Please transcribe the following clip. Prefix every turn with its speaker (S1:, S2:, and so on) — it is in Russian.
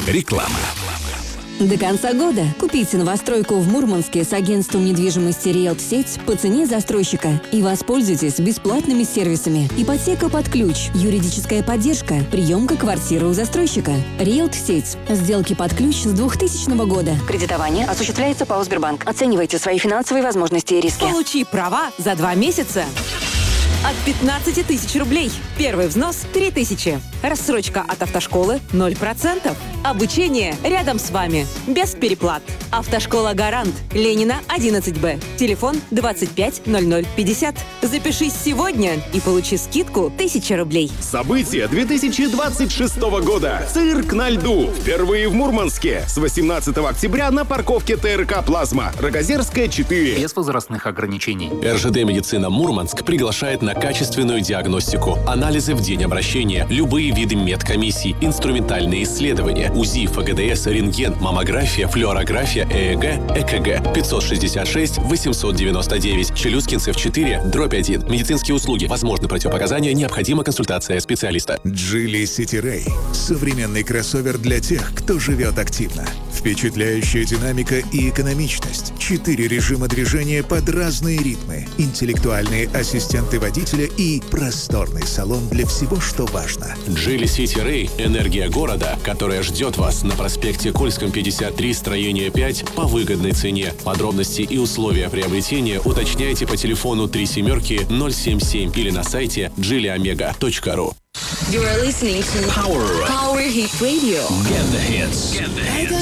S1: Реклама.
S2: До конца года купите новостройку в Мурманске с агентством недвижимости «Риэлт-Сеть» по цене застройщика и воспользуйтесь бесплатными сервисами. Ипотека под ключ, юридическая поддержка, приемка квартиры у застройщика. «Риэлт-Сеть». Сделки под ключ с 2000 года. Кредитование осуществляется ПАО «Сбербанк». Оценивайте свои финансовые возможности и риски.
S3: Получи права за 2 месяца. От 15 тысяч рублей. Первый взнос – 3000. Рассрочка от автошколы – 0%. Обучение рядом с вами. Без переплат. Автошкола «Гарант». Ленина, 11Б. Телефон 250050. Запишись сегодня и получи скидку 1000 рублей.
S4: События 2026 года. Цирк на льду. Впервые в Мурманске. С 18 октября на парковке ТРК «Плазма». Рогозерская, 4.
S5: Без возрастных ограничений.
S1: РЖД «Медицина Мурманск» приглашает на качественную диагностику, анализы в день обращения, любые виды медкомиссий, инструментальные исследования, УЗИ, ФГДС, рентген, маммография, флюорография, ЭЭГ, ЭКГ. 566-899. Челюскинцев 4/1. Медицинские услуги. Возможны противопоказания. Необходима консультация специалиста.
S6: Geely City Ray – современный кроссовер для тех, кто живет активно. Впечатляющая динамика и экономичность. 4 режима движения под разные ритмы. Интеллектуальные ассистенты водителя и просторный салон для всего, что важно.
S1: Geely City Ray – энергия города, которая ждет вас на проспекте Кольском, 53, строение 5 по выгодной цене. Подробности и условия приобретения уточняйте по телефону 37-077 или на сайте geelyomega.ru.
S2: You are listening to Power Hit Radio.
S1: Get the hits.